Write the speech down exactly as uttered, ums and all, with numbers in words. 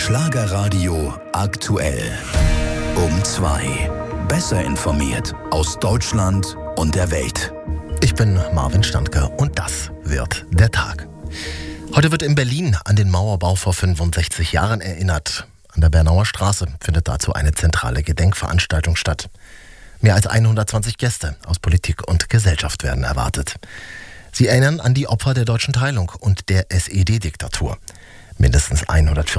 Schlagerradio aktuell. Um zwei. Besser informiert aus Deutschland und der Welt. Ich bin Marvin Standke und das wird der Tag. Heute wird in Berlin an den Mauerbau vor fünfundsechzig Jahren erinnert. An der Bernauer Straße findet dazu eine zentrale Gedenkveranstaltung statt. Mehr als hundertzwanzig Gäste aus Politik und Gesellschaft werden erwartet. Sie erinnern an die Opfer der deutschen Teilung und der S E D-Diktatur. Mindestens hundertvierzig